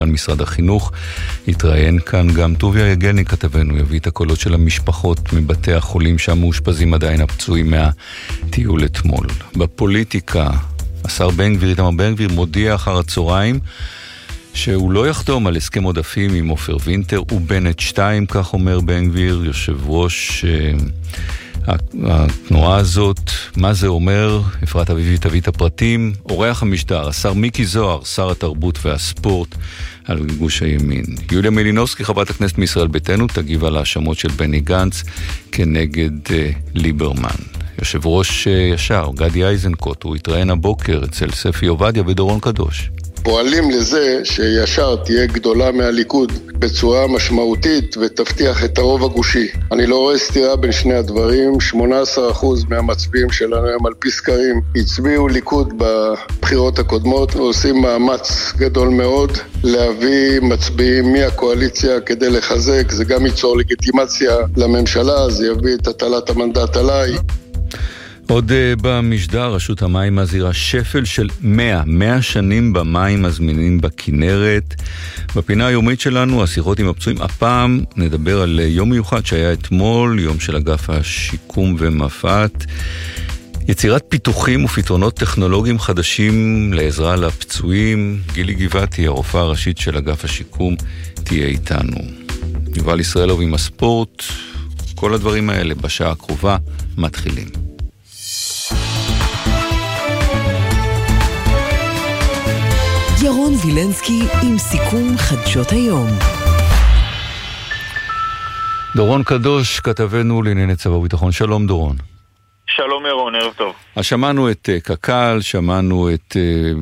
על משרד החינוך. התראיין כאן גם טוביה יגני כתבנו, יביא את הקולות של המשפחות מבתי החולים שם מאושפזים עדיין הפצועים מהטיול אתמול. בפוליטיקה, השר בן גביר, איתמר בן גביר, מודיע אחר הצהריים שהוא לא יחתום על הסכם עודפים עם עופר וינטר ובנט 2, כך אומר בן גביר, יושב ראש התנועה הזאת. מה זה אומר? אפרת אביבי תביא את הפרטים. אורח המשדר, השר מיקי זוהר, שר התרבות והספורט על גוש הימין. יוליה מלינובסקי, חברת הכנסת מישראל ביתנו, תגיב על האשמות של בני גנץ כנגד ליברמן. יושב ראש ישר, גדי איזנקוט, הוא התראיין הבוקר אצל ספי עובדיה ודורון קדוש. פועלים לזה שישר תהיה גדולה מהליכוד בצורה משמעותית ותבטיח את הרוב הגושי. אני לא רואה סתירה בין שני הדברים. 18% מהמצביעים שלנו הם על פי סקרים הצביעו ליכוד בבחירות הקודמות, ועושים מאמץ גדול מאוד להביא מצביעים מהקואליציה כדי לחזק. זה גם ייצור לגיטימציה לממשלה, זה יביא את הטלת המנדט עליי. עוד במשדר, רשות המים מזהירה שפל של 100 שנים במים הזמינים בכנרת. בפינה היומית שלנו, השיחות עם הפצועים, הפעם נדבר על יום מיוחד שהיה אתמול, יום של אגף השיקום ומפת. יצירת פיתוחים ופתרונות טכנולוגיים חדשים לעזרה לפצועים. גילי גבעתי, הרופאה הראשית של אגף השיקום, תהיה איתנו. יובל ישראלוב עם הספורט. כל הדברים האלה בשעה הקרובה מתחילים. ירון וילנסקי עם סיכום חדשות היום. דורון קדוש, כתבנו לענייני צבא וביטחון. שלום דורון. שלום ירון, ערב טוב. שמענו את קק"ל, שמענו את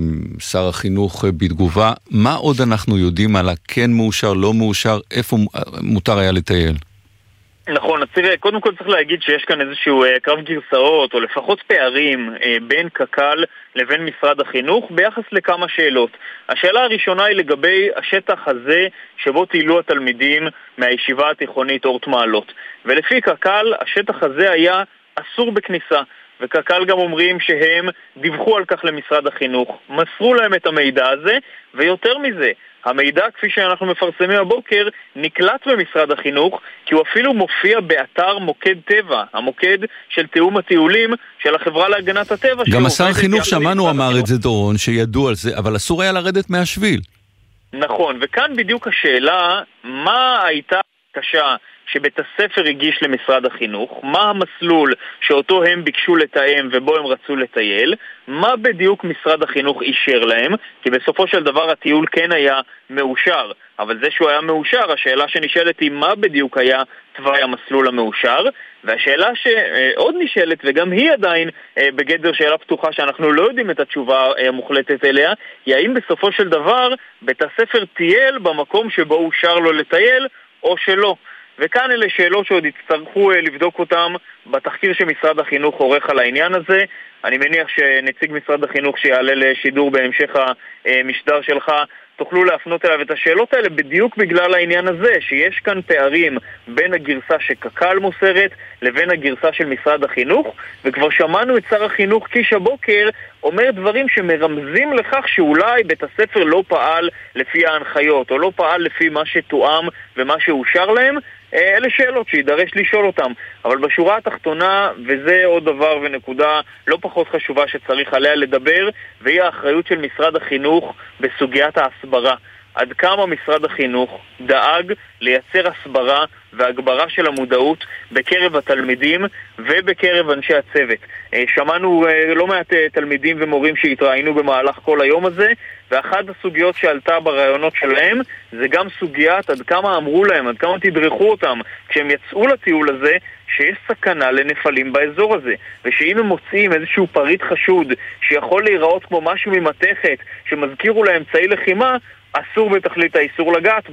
שר החינוך בתגובה. מה עוד אנחנו יודעים על הכן מאושר, לא מאושר, איפה מותר היה לטייל? נכון, אז תראה, קודם כל צריך להגיד שיש כאן איזשהו קרב גרסאות, או לפחות פערים בין קק"ל לבין משרד החינוך, ביחס לכמה שאלות. השאלה הראשונה היא לגבי השטח הזה שבו טיילו התלמידים מהישיבה התיכונית אורט מעלות. ולפי קק"ל, השטח הזה היה אסור בכניסה. וקק"ל גם אומרים שהם דיווחו על כך למשרד החינוך, מסרו להם את המידע הזה, ויותר מזה, המידע, כפי שאנחנו מפרסמים הבוקר, נקלט במשרד החינוך, כי הוא אפילו מופיע באתר מוקד טבע, המוקד של תיאום הטיולים של החברה להגנת הטבע. גם השר החינוך שמענו אמר את זה דורון, שידעו על זה, אבל אסור היה לרדת מהשביל. נכון, וכאן בדיוק השאלה, מה הייתה קשה שבית הספר הגיש למשרד החינוך, מה המסלול שאותו הם ביקשו לתאם ובו הם רצו לטייל, מה בדיוק משרד החינוך אישר להם, כי בסופו של דבר הטיול כן היה מאושר, אבל זה שהוא היה מאושר, השאלה שנשאלת היא מה בדיוק היה תוואי המסלול המאושר, והשאלה שעוד נשאלת וגם היא עדיין בגדר שאלה פתוחה שאנחנו לא יודעים את התשובה המוחלטת אליה, היא האם בסופו של דבר בית הספר טייל במקום שבו אושר לו לטייל או שלא. וכאן אלה שאלות שעוד יצטרכו לבדוק אותם בתחקיר שמשרד החינוך עורך על העניין הזה. אני מניח שנציג משרד החינוך שיעלה לשידור בהמשך המשדר שלך תוכלו להפנות אליו את השאלות האלה בדיוק בגלל העניין הזה, שיש כאן פערים בין הגרסה שקק"ל מוסרת לבין הגרסה של משרד החינוך, וכבר שמענו את שר החינוך קיש הבוקר אומר דברים שמרמזים לכך שאולי בית הספר לא פעל לפי ההנחיות, או לא פעל לפי מה שתואם ומה שאושר להם. אלה שאלות שידרש לשאול אותם, אבל בשורה התחתונה, וזה עוד דבר ונקודה לא פחות חשובה שצריך עליה לדבר, והיא האחריות של משרד החינוך בסוגיית ההסברה. עד כמה משרד החינוך דאג לייצר הסברה והגברה של המודעות בקרב התלמידים ובקרב אנשי הצוות. שמענו לא מעט תלמידים ומורים שהתראינו במהלך כל היום הזה, ואחת הסוגיות שעלתה ברעיונות שלהם זה גם סוגיית עד כמה אמרו להם, עד כמה תדרכו אותם כשהם יצאו לטיול הזה, שיש סכנה לנפלים באזור הזה, ושאם הם מוצאים איזשהו פריט חשוד שיכול להיראות כמו משהו ממתכת שמזכירו להם אמצעי לחימה, אסור בתכלית האיסור לגעת בו.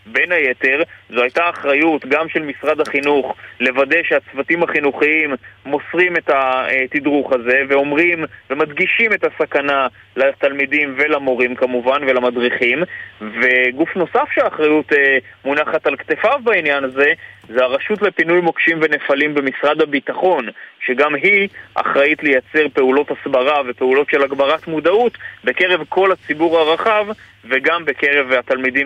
בין היתר, זו הייתה אחריות גם של משרד החינוך לוודא שהצוותים החינוכיים מוסרים את התדרוך הזה ואומרים ומדגישים את הסכנה לתלמידים ולמורים כמובן ולמדריכים. וגוף נוסף שהאחריות מונחת על כתפיו בעניין הזה זה הרשות לפינוי מוקשים ונפלים במשרד הביטחון, שגם היא אחראית לייצר פעולות הסברה ופעולות של הגברת מודעות בקרב כל הציבור הרחב וגם בקרב התלמידים